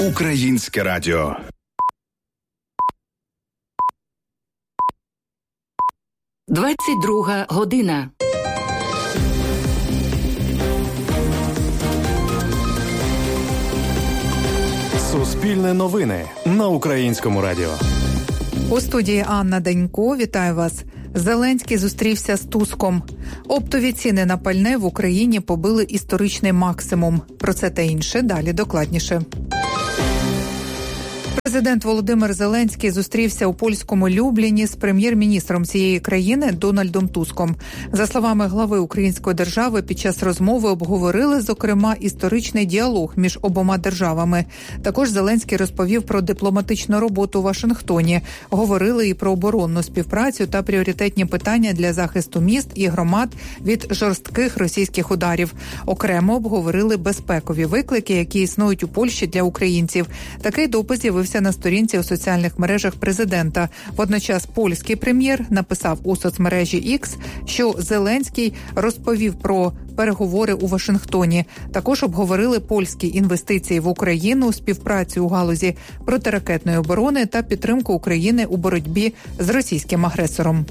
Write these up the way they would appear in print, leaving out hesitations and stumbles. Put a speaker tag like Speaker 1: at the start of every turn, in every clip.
Speaker 1: Українське радіо.
Speaker 2: «22 година».
Speaker 3: Суспільне новини на Українському радіо.
Speaker 4: У студії Анна Данько. Вітаю вас. Зеленський зустрівся з Туском. Оптові ціни на пальне в Україні побили історичний максимум. Про це та інше далі докладніше. Президент Володимир Зеленський зустрівся у польському Любліні з прем'єр-міністром цієї країни Дональдом Туском. За словами глави української держави, під час розмови обговорили, зокрема, історичний діалог між обома державами. Також Зеленський розповів про дипломатичну роботу у Вашингтоні. Говорили і про оборонну співпрацю та пріоритетні питання для захисту міст і громад від жорстких російських ударів. Окремо обговорили безпекові виклики, які існують у Польщі для українців. Такий допис з'явився на сторінці у соціальних мережах президента. Водночас польський прем'єр написав у соцмережі X, що Зеленський розповів про переговори у Вашингтоні. Також обговорили польські інвестиції в Україну, співпрацю у галузі протиракетної оборони та підтримку України у боротьбі з російським агресором.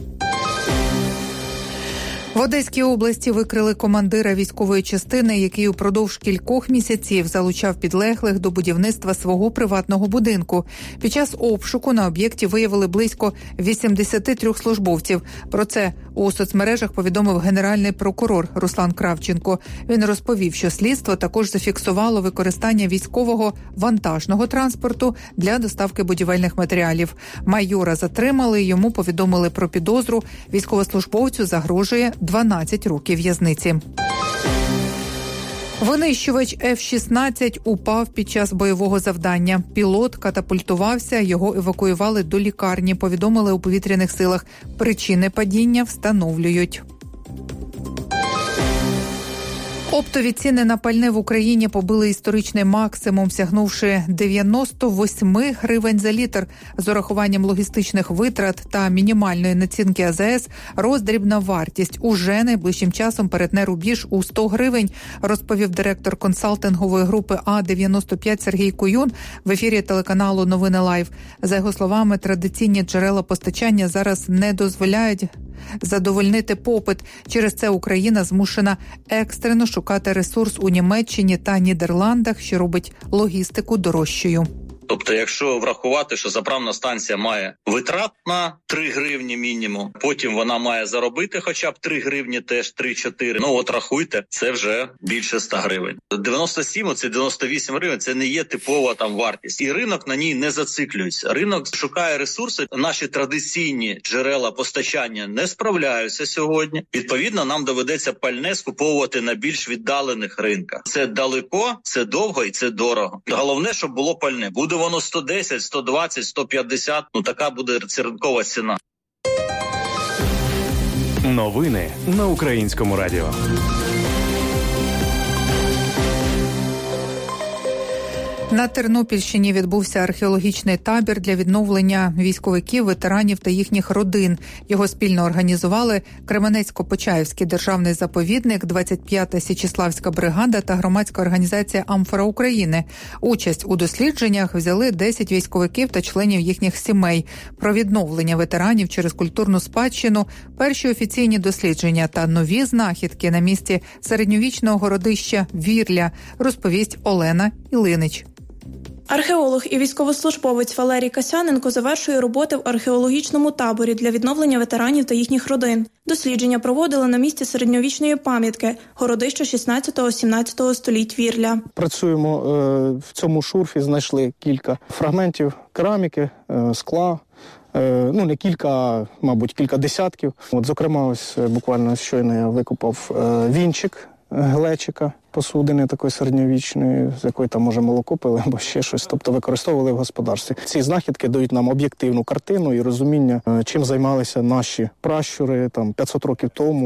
Speaker 4: В Одеській області викрили командира військової частини, який упродовж кількох місяців залучав підлеглих до будівництва свого приватного будинку. Під час обшуку на об'єкті виявили близько 83 службовців. Про це у соцмережах повідомив генеральний прокурор Руслан Кравченко. Він розповів, що слідство також зафіксувало використання військового вантажного транспорту для доставки будівельних матеріалів. Майора затримали, йому повідомили про підозру. Військовослужбовцю загрожує 12 років в'язниці. Винищувач F-16 упав під час бойового завдання. Пілот катапультувався, його евакуювали до лікарні, повідомили у повітряних силах. Причини падіння встановлюють. Оптові ціни на пальне в Україні побили історичний максимум, сягнувши 98 гривень за літр. З урахуванням логістичних витрат та мінімальної націнки АЗС роздрібна вартість уже найближчим часом перетне рубіж у 100 гривень, розповів директор консалтингової групи А-95 Сергій Куюн в ефірі телеканалу «Новини Лайв». За його словами, традиційні джерела постачання зараз не дозволяють задовольнити попит. Через це Україна змушена екстрено шукати ресурс у Німеччині та Нідерландах, що робить логістику дорожчою.
Speaker 5: Тобто, якщо врахувати, що заправна станція має витрат на 3 гривні мінімум, потім вона має заробити хоча б 3 гривні, теж 3-4. Ну от рахуйте, це вже більше 100 гривень. 97, оце 98 гривень, це не є типова там вартість. І ринок на ній не зациклюється. Ринок шукає ресурси. Наші традиційні джерела постачання не справляються сьогодні. Відповідно, нам доведеться пальне скуповувати на більш віддалених ринках. Це далеко, це довго і це дорого. Головне, щоб було пальне. Буде воно 110, 120, 150, така буде ринкова ціна.
Speaker 3: Новини на Українському радіо.
Speaker 4: На Тернопільщині відбувся археологічний табір для відновлення військовиків, ветеранів та їхніх родин. Його спільно організували Кременецько-Почаївський державний заповідник, 25-та Січеславська бригада та громадська організація «Амфора України». Участь у дослідженнях взяли 10 військовиків та членів їхніх сімей. Про відновлення ветеранів через культурну спадщину, перші офіційні дослідження та нові знахідки на місці середньовічного городища Вірля розповість Олена Ілинич.
Speaker 6: Археолог і військовослужбовець Валерій Касяненко завершує роботи в археологічному таборі для відновлення ветеранів та їхніх родин. Дослідження проводили на місці середньовічної пам'ятки – городища 16-17 століть Вірля.
Speaker 7: Працюємо в цьому шурфі, знайшли кілька фрагментів кераміки, скла. Не кілька, а, мабуть, кілька десятків. Зокрема, ось буквально щойно я викопав вінчик глечика, посудини такої середньовічної, з якої там, може, молоко пили або ще щось, тобто використовували в господарстві. Ці знахідки дають нам об'єктивну картину і розуміння, чим займалися наші пращури 500 років тому.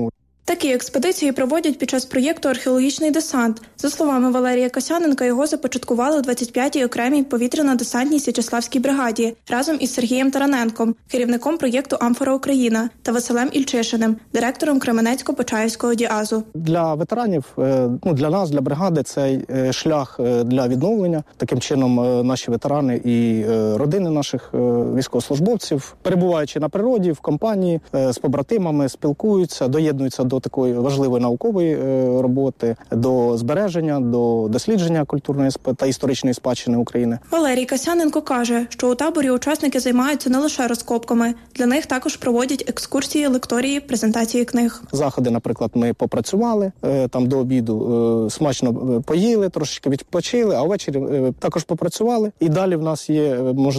Speaker 6: Такі експедиції проводять під час проєкту «Археологічний десант». За словами Валерія Касяненка, його започаткували у 25-й окремій повітряно-десантній Січеславській бригаді разом із Сергієм Тараненком, керівником проєкту «Амфора Україна» та Василем Ільчишиним, директором Кременецько-Почаївського ДІАЗу.
Speaker 7: Для ветеранів, для нас, для бригади, це шлях для відновлення. Таким чином наші ветерани і родини наших військовослужбовців, перебуваючи на природі, в компанії, з побратимами, спілкуються, доєднуються до такої важливої наукової роботи, до збереження, до дослідження культурної та історичної спадщини України.
Speaker 6: Валерій Касяненко каже, що у таборі учасники займаються не лише розкопками. Для них також проводять екскурсії, лекторії, презентації книг.
Speaker 7: Заходи, наприклад, ми попрацювали, там до обіду смачно поїли, трошечки відпочили, а ввечері також попрацювали. І далі в нас є можливість